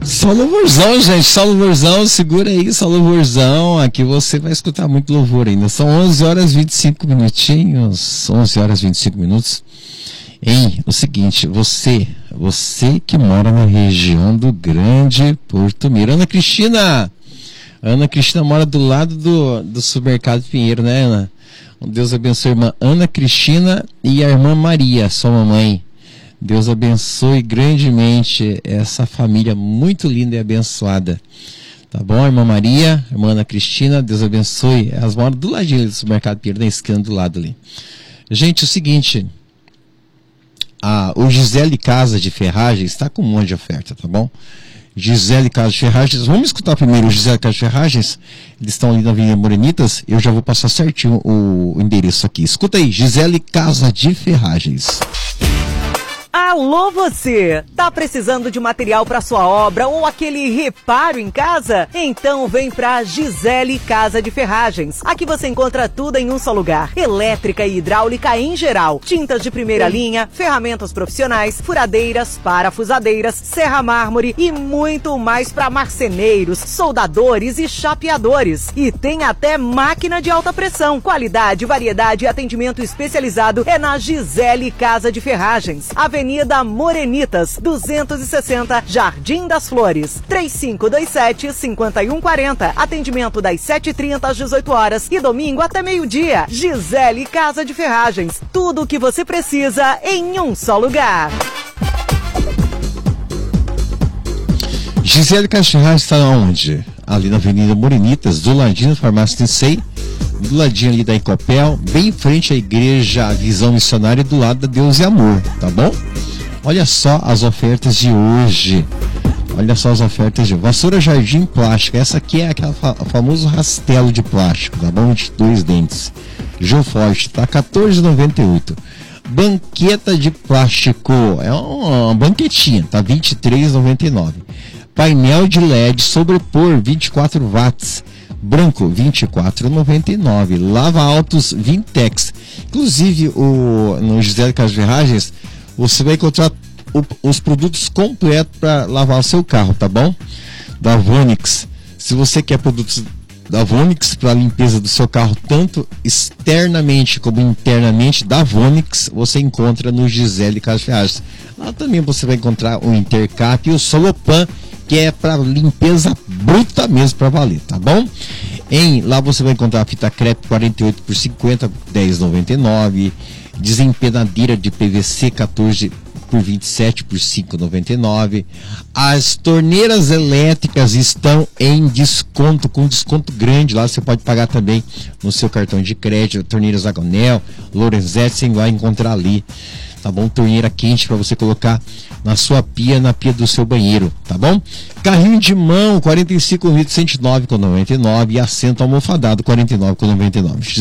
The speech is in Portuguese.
Só louvorzão, gente, só louvorzão, segura aí, só louvorzão, aqui você vai escutar muito louvor ainda. São 11 horas e 25 minutinhos, 11 horas e 25 minutos. Hein, o seguinte, você que mora na região do Grande Porto Miro. Ana Cristina mora do lado do supermercado Pinheiro, né, Ana? Deus abençoe a irmã Ana Cristina e a irmã Maria, sua mamãe. Deus abençoe grandemente essa família muito linda e abençoada. Tá bom, irmã Maria, irmã Ana Cristina, Deus abençoe. Elas moram do ladinho do supermercado Pinheiro, na esquina do lado ali. Gente, o seguinte, o Gisele Casa de Ferragens está com um monte de oferta, tá bom? Gisele Casa de Ferragens, vamos escutar primeiro o Gisele Casa de Ferragens. Eles estão ali na Avenida Morenitas, eu já vou passar certinho o endereço aqui. Escuta aí, Gisele Casa de Ferragens. Alô você! Tá precisando de material para sua obra ou aquele reparo em casa? Então vem pra Gisele Casa de Ferragens. Aqui você encontra tudo em um só lugar. Elétrica e hidráulica em geral. Tintas de primeira linha, ferramentas profissionais, furadeiras, parafusadeiras, serra mármore e muito mais para marceneiros, soldadores e chapeadores. E tem até máquina de alta pressão. Qualidade, variedade e atendimento especializado é na Gisele Casa de Ferragens. Avenida Morenitas, 260, Jardim das Flores, 3527-5140. Atendimento das 7h30 às 18 horas e domingo até meio-dia. Gisele Casa de Ferragens. Tudo o que você precisa em um só lugar. Gisele Casa de Ferragens está onde? Ali na Avenida Morenitas, do ladinho da Farmácia Tensei, do ladinho ali da Icopel, bem em frente à Igreja Visão Missionária, do lado da Deus e Amor, tá bom? Olha só as ofertas de hoje. Olha só as ofertas de hoje. Vassoura Jardim Plástica. Essa aqui é aquela famoso rastelo de plástico, tá bom? De 2 dentes. Joforte, tá? R$14,98. Banqueta de plástico. É uma banquetinha, tá? R$23,99. Painel de LED sobrepor, 24 watts. Branco, R$24,99. Lava Autos Vintex. Inclusive, no Gisele Casa de Ferragens, você vai encontrar os produtos completos para lavar o seu carro, tá bom? Da Vonix. Se você quer produtos da Vonix para limpeza do seu carro, tanto externamente como internamente, da Vonix, você encontra no Gisele Casa de Ferragens. Lá também você vai encontrar o Intercap e o Solopan, que é para limpeza bruta mesmo, para valer, tá bom? Lá você vai encontrar a fita crepe 48 por 50, R$10,99. Desempenadeira de PVC 14 por 27 por 5,99. As torneiras elétricas estão em desconto, com desconto grande. Lá você pode pagar também no seu cartão de crédito. Torneiras Agonel, Lorenzetti, você vai encontrar ali, tá bom? Torneira quente para você colocar na sua pia, na pia do seu banheiro, tá bom? Carrinho de mão, 45 litros, R$109,99. E assento almofadado, R$49,99.